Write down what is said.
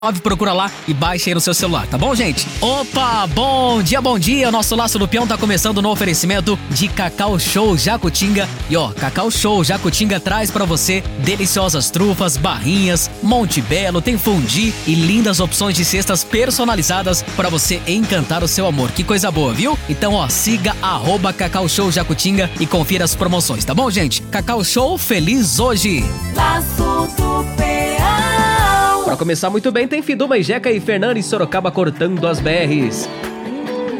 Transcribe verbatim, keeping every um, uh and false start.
Procura lá e baixa aí no seu celular, tá bom, gente? Opa, bom dia, bom dia! O nosso Laço do Peão tá começando no oferecimento de Cacau Show Jacutinga. E ó, Cacau Show Jacutinga traz pra você deliciosas trufas, barrinhas, Monte Belo, tem fundi e lindas opções de cestas personalizadas pra você encantar o seu amor. Que coisa boa, viu? Então, ó, siga arroba Cacau Show Jacutinga e confira as promoções, tá bom, gente? Cacau Show, feliz hoje! Laço do Peão. Pra começar muito bem, tem Fiduma e Jeca e Fernando em Sorocaba cortando as B Rs.